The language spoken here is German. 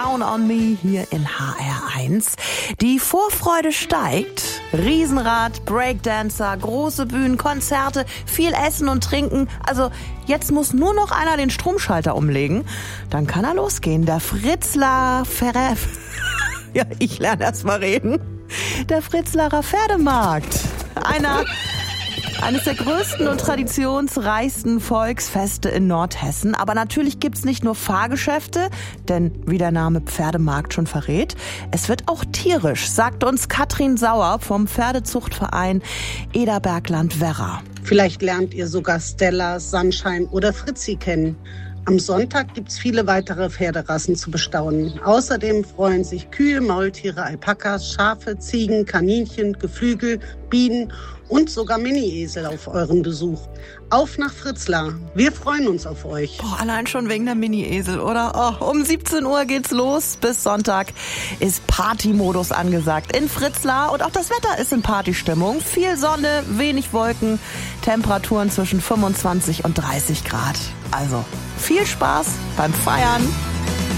Count on Me hier in HR1. Die Vorfreude steigt. Riesenrad, Breakdancer, große Bühnen, Konzerte, viel Essen und Trinken. Also jetzt muss nur noch einer den Stromschalter umlegen. Dann kann er losgehen. Der Fritzlar ja, ich lerne erst mal reden. Der Fritzlarer Pferdemarkt. Eines der größten und traditionsreichsten Volksfeste in Nordhessen. Aber natürlich gibt's nicht nur Fahrgeschäfte, denn wie der Name Pferdemarkt schon verrät, es wird auch tierisch, sagt uns Katrin Sauer vom Pferdezuchtverein Ederbergland-Werra. Vielleicht lernt ihr sogar Stella, Sunshine oder Fritzi kennen. Am Sonntag gibt's viele weitere Pferderassen zu bestaunen. Außerdem freuen sich Kühe, Maultiere, Alpakas, Schafe, Ziegen, Kaninchen, Geflügel, Bienen und sogar Mini-Esel auf euren Besuch. Auf nach Fritzlar. Wir freuen uns auf euch. Boah, allein schon wegen der Mini-Esel, oder? Oh, um 17 Uhr geht's los. Bis Sonntag ist Partymodus angesagt in Fritzlar. Und auch das Wetter ist in Partystimmung. Viel Sonne, wenig Wolken, Temperaturen zwischen 25 und 30 Grad. Also viel Spaß beim Feiern.